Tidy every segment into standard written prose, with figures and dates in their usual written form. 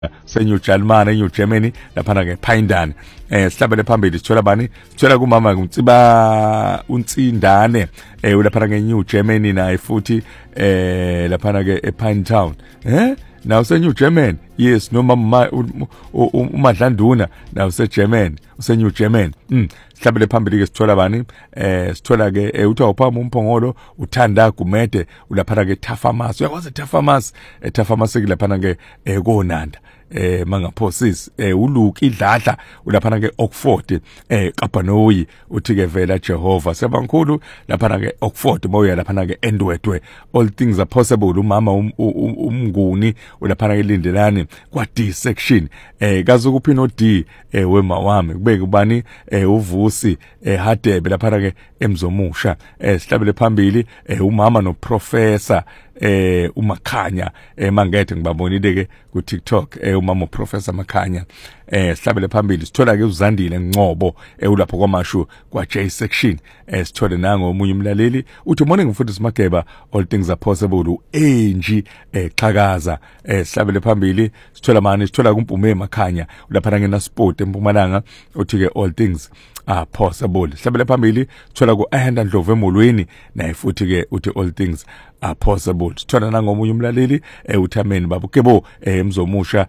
seNew Germany, New Germany lapha ke Phindane. Sihlabele phambili sithola bani? Sithola kumama uNtsiba uNtsindane ulapha ke New Germany naye futhi lapha ke ePinetown. Now seNew German, yes, no mama uMadlanduna now seGerman, useNew German. Sihlabele phambili ke sithola bani? Sithola ke uthi awuphama umphongolo uthanda Gumede ulapha ke Tafamas. Uyakwazi Tafamas? Tafamas ke lapha ke koNanda. Mangaphosisi uLuki Dladla ulapha ke Oxford Kabanoyi uthi ke vela Jehova sebankulu lapha ke Oxford moya lapha ke Endwedwe. All things are possible. Umama umnguni ulapha ke Lindelani kwa D section kaze kuphi no D wema wami kubeke ubani uVusi Hadebe lapha ke eMzomusha. Sihlabele phambili umama no professor uMakhanya mangethe ngibabonile ke ku TikTok umama Professor Makhanya. Sihlabele phambili sithola ke uZandile Ngcobo ulapho kwamashu kwa J section. Sithole nango omunye umlaleli uthi morning mfundisi Mageba, all things are possible. Enji Xhakaza. Sihlabele phambili sithola manje sithola kuMpume Makhanya lapha ngena sport eMpumalanga uthi ke all things are possible. Sihlabele phambili sithola ku Ahenda Ndlovu emolweni naye futhi ke uthi all things are possible. Sithola nangomunye umlaleli uThameni Babukebo eMzomusha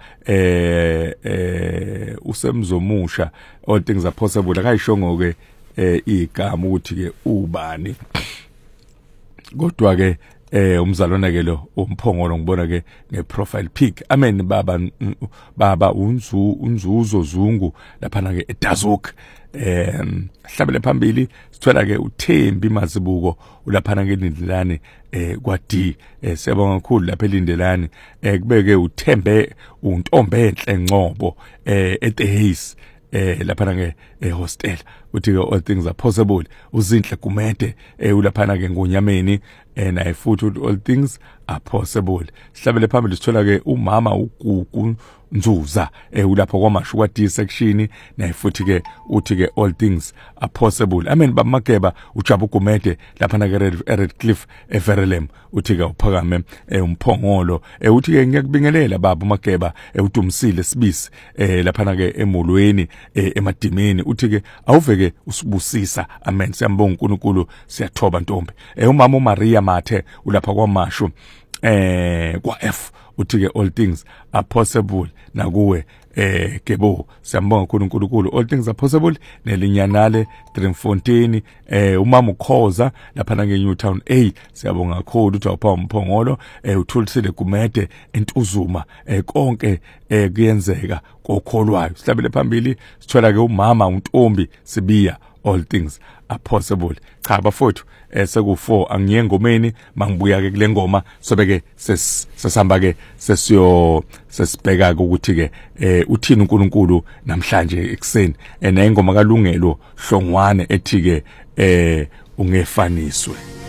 usemzomusha all things are possible. Akayishongo ke igama ukuthi ke ubani kodwa ke umzalwana ke lo umphongolo ngibona ke ngeprofile pic. Amen baba unzuzo zungu lapha ke eDazuk. Sihlabele phambili sithola ke uThembi Mazibuko ulapha ke Lindelani kwa D. Siyabonga kakhulu lapha eLindelani. Kubeke uThembe uNtombenhle Ngcobo eThehays lapha ke hostel uthi ke all things are possible. Uzinhle Gumede ulapha ke Ngonyameni naye futhi all things are possible. Sihlabele phambili sithola ke umama uGugu Nzuza ulapha kwamashu kwa D section naye futhi ke uthi ke all things are possible. Amen bamageba uJabu Gumede lapha ke Redcliffe eVerelem uthi ke uphakame umphongolo uthi ke ngiyakubingelela baba Mageba uDumisile Sibisi lapha ke emolweni emadimeni uthi ke awuveke usibusisa. Amen siyambonga uNkulunkulu siyathoba ntombi. Umama uMaria Mathe ulapha kwamashu kwa F uthi ke all things are possible nakuwe Gebo siyambonga uNkulunkulu all things are possible. Nelinyanale Dremfontein umama uKhoza lapha ke Newtown siyabonga kakhulu uthi awupha umphongolo uthulisile Gumede eNtuzuma konke kuyenzeka kokholwayo. Sihlabele phambili sithola ke umama uNtombi Sibiya all things are possible. Cha bafowethu seku4 angiye ngomeni mangibuya ke kule ngoma sobe ke sesihamba ke sesibheka ukuthi ke uthini uNkulunkulu namhlanje ekseni nengoma kaLungelo Hlongwane ethi ke ungefaniswe.